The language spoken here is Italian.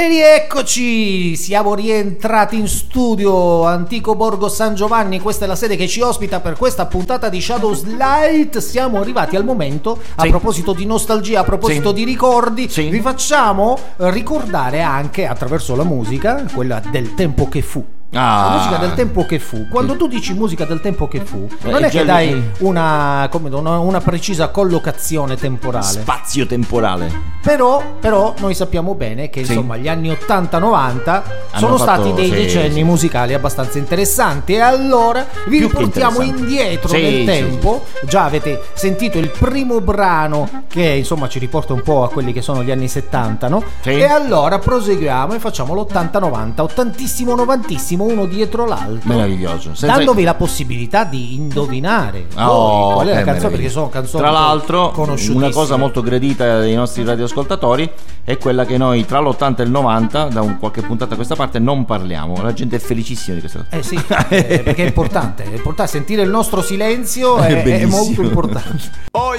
E rieccoci, siamo rientrati in studio, Antico Borgo San Giovanni, questa è la sede che ci ospita per questa puntata di Shadows Light. Siamo arrivati al momento, a proposito di nostalgia, a proposito di ricordi, vi facciamo ricordare anche attraverso la musica, quella del tempo che fu. La musica del tempo che fu. Quando tu dici musica del tempo che fu, non è che dai una precisa collocazione temporale, spazio temporale. Però noi sappiamo bene che insomma gli anni 80-90 sono stati dei decenni musicali abbastanza interessanti, e allora vi riportiamo indietro nel tempo. Già avete sentito il primo brano che insomma ci riporta un po' a quelli che sono gli anni 70, no? E allora proseguiamo e facciamo l'80-90, ottantissimo, novantissimo, uno dietro l'altro, meraviglioso, dandovi la possibilità di indovinare qual è la canzone, perché sono canzoni tra l'altro una cosa molto conosciutissime. gradita dei nostri radioascoltatori è quella che noi tra l'80 e il 90 da qualche puntata a questa parte non parliamo. La gente è felicissima di questa cosa. Sì, perché è importante sentire il nostro silenzio, è molto importante. Oh